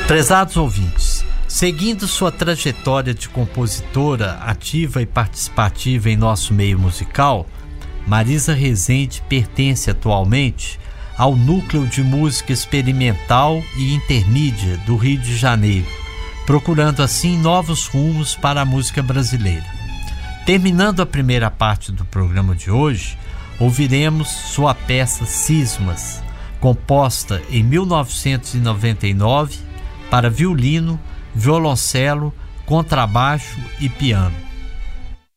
Prezados ouvintes, seguindo sua trajetória de compositora ativa e participativa em nosso meio musical, Marisa Rezende pertence atualmente ao Núcleo de Música Experimental e Intermídia do Rio de Janeiro, procurando assim novos rumos para a música brasileira. Terminando a primeira parte do programa de hoje, ouviremos sua peça Cismas, composta em 1999 para violino, violoncelo, contrabaixo e piano.